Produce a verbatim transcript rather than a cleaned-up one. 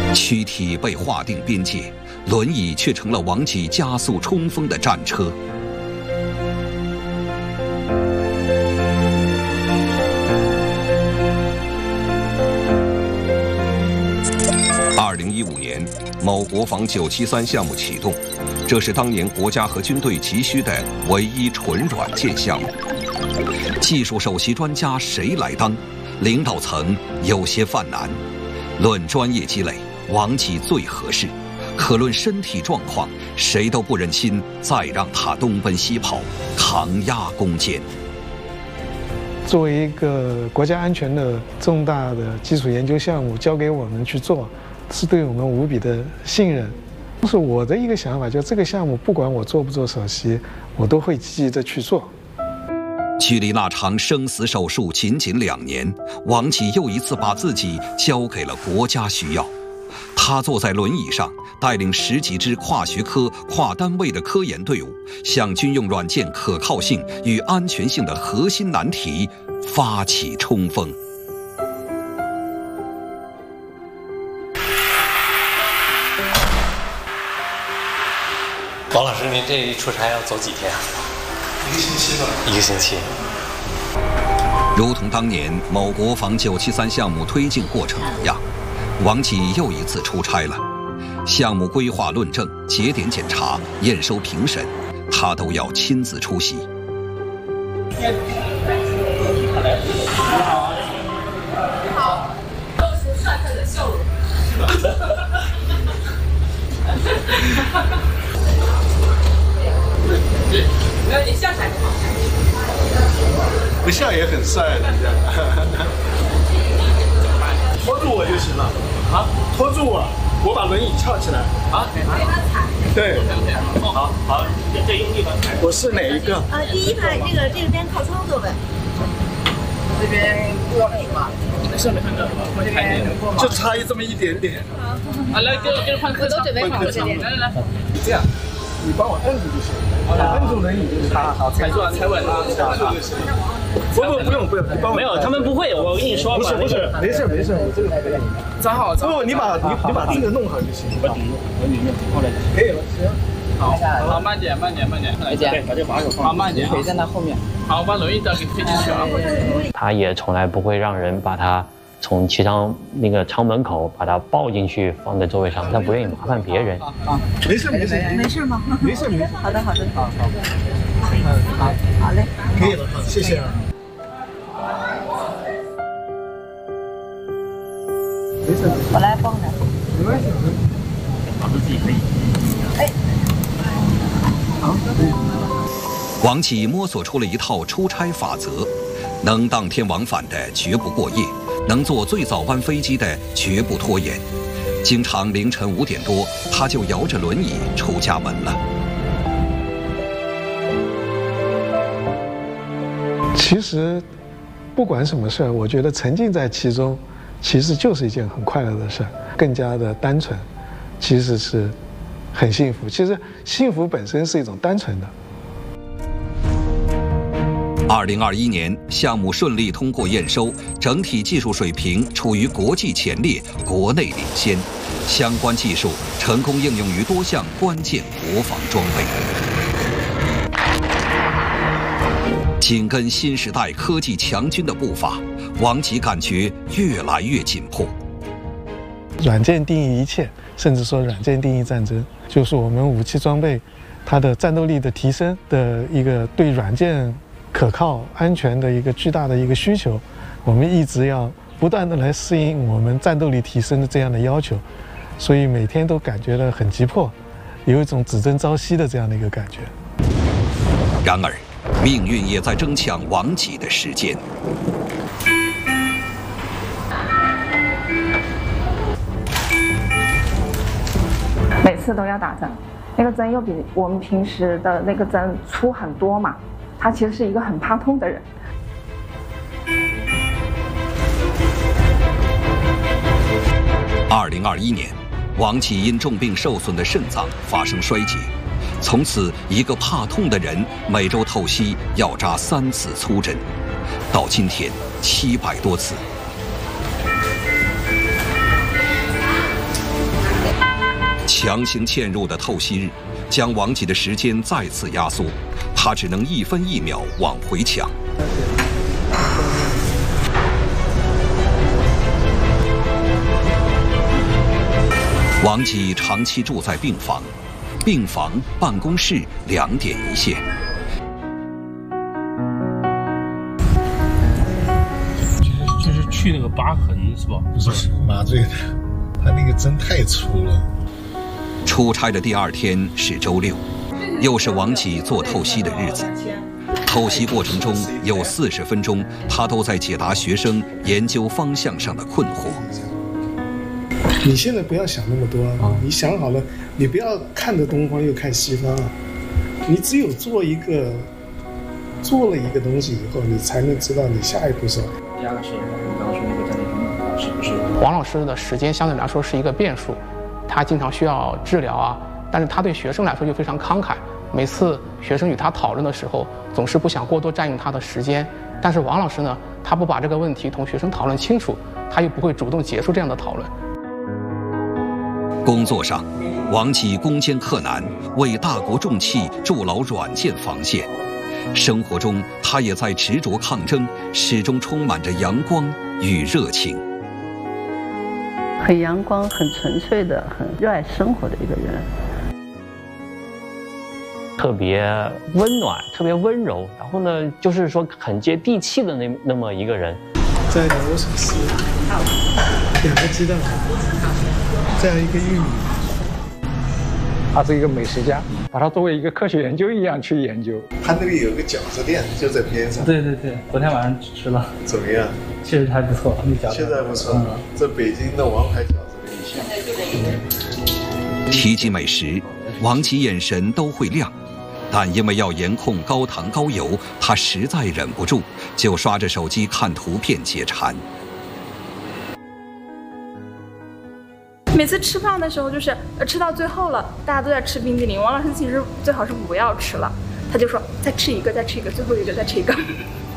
躯体被划定边界，轮椅却成了王启加速冲锋的战车。二零一五年，某国防九七三项目启动，这是当年国家和军队急需的唯一纯软件项目。技术首席专家谁来当？领导层有些犯难。论专业积累，王启最合适；可论身体状况，谁都不忍心再让他东奔西跑，抗压攻坚。 作为一个国家安全的重大的基础研究项目，交给我们去做，是对我们无比的信任。是我的一个想法，就这个项目，不管我做不做首席，我都会积极的去做。 距离那场生死手术仅仅两年，王启又一次把自己交给了国家需要。他坐在轮椅上，带领十几支跨学科、跨单位的科研队伍，向军用软件可靠性与安全性的核心难题发起冲锋。 王老师，您这一出差要走几天啊？ 一个星期吧。 一个星期。 如同当年某国防九七三项目推进过程一样，王启又一次出差了。项目规划论证、节点检查、验收评审，他都要亲自出席。 你好，你好，露出帅帅的笑容。没有，你笑起来不好看。 不笑也很帅，你这样。拖住我就行了。啊，拖住我，我把轮椅翘起来。啊，给他踩。对。好，好，这用力吧。我是哪一个？ 啊，第一排这个这边靠窗座位。 这边过了是吧？没事没事的，我这边就差一这么一点点。 好，来给我给我换客舱，准备好了这边。来来来， 这样，你帮我摁住就行。摁住轮椅就行。好好， 踩住了，踩稳了。 摁住就行。不不不用不用，你帮我。 没有，他们不会，我跟你说。 不是不是，没事没事，我这个可以。 站好，站好。 不，你把你你把这个弄好就行。我顶住，我顶住，过来。可以了，行。 好，好，慢点，慢点，慢点。来姐，把这把手放。好，慢点。腿在那后面。好，把轮椅再给推进去啊。 他也从来不会让人把他从机舱那个舱门口把他抱进去放在座位上，他不愿意麻烦别人。 啊，没事没事， 没事吗？ 没事没事。 好的好的。 好好。 嗯，好，好嘞。 可以了，好，谢谢啊。没事， 我来帮着。 没关系， 老师自己可以。 哎。 好。 王启摸索出了一套出差法则：能当天往返的绝不过夜，能坐最早班飞机的绝不拖延。经常凌晨五点多，他就摇着轮椅出家门了。 其实，不管什么事儿，我觉得沉浸在其中，其实就是一件很快乐的事儿，更加的单纯，其实是很幸福。其实幸福本身是一种单纯的。 二零二一年，项目顺利通过验收，整体技术水平处于国际前列，国内领先，相关技术成功应用于多项关键国防装备。紧跟新时代科技强军的步伐，王启感觉越来越紧迫。 软件定义一切，甚至说软件定义战争，就是我们武器装备它的战斗力的提升的一个对软件可靠、安全的一个巨大的一个需求，我们一直要不断的来适应我们战斗力提升的这样的要求，所以每天都感觉到很急迫，有一种只争朝夕的这样的一个感觉。 然而，命运也在争抢王启的时间。 每次都要打针，那个针又比我们平时的那个针粗很多嘛。他其实是一个很怕痛的人。 二零二一年，王启因重病受损的肾脏发生衰竭，从此一个怕痛的人每周透析要扎三次粗针，到今天七百多次。 强行嵌入的透析日，将王琦的时间再次压缩，他只能一分一秒往回抢。王琦长期住在病房，病房、办公室两点一线。 就是就是去那个疤痕是吧？ 不是麻醉的，他那个针太粗了。 出差的第二天是周六，又是王琦做透析的日子。透析过程中有四十分钟，他都在解答学生研究方向上的困惑。 你现在不要想那么多啊！你想好了，你不要看着东方又看西方啊！你只有做一个，做了一个东西以后，你才能知道你下一步是。 第二个是你刚刚说那个在那边是不是？ 王老师的时间相对来说是一个变数，他经常需要治疗啊，但是他对学生来说又非常慷慨。每次学生与他讨论的时候，总是不想过多占用他的时间。但是王老师呢，他不把这个问题同学生讨论清楚，他又不会主动结束这样的讨论。 工作上，王琦攻坚克难，为大国重器筑牢软件防线；生活中，他也在执着抗争，始终充满着阳光与热情。 很阳光、很纯粹的、很热爱生活的一个人， 特别温暖、特别温柔，然后呢，就是说很接地气的那那么一个人。 再一点莴笋丝，两个鸡蛋，再一个玉米。 他是一个美食家，把它作为一个科学研究一样去研究。 他那里有个饺子店，就在边上。 对对对，昨天晚上吃了， 怎么样？ 确实还不错，那饺子。 确实还不错，嗯、这北京的王牌饺子的一项。 提及美食，王琦眼神都会亮。但因为要严控高糖高油，他实在忍不住，就刷着手机看图片解馋。 每次吃饭的时候，就是呃吃到最后了，大家都在吃冰激凌，王老师其实最好是不要吃了，他就说再吃一个，再吃一个，最后一个再吃一个。